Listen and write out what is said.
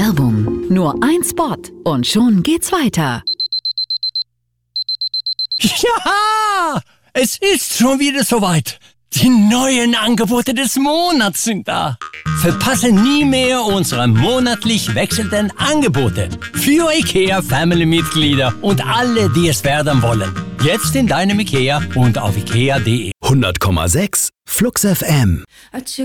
Werbung. Nur ein Spot und schon geht's weiter. Ja, es ist schon wieder soweit. Die neuen Angebote des Monats sind da. Verpasse nie mehr unsere monatlich wechselnden Angebote. Für IKEA-Family-Mitglieder und alle, die es werden wollen. Jetzt in deinem IKEA und auf ikea.de. 100,6 Flux FM.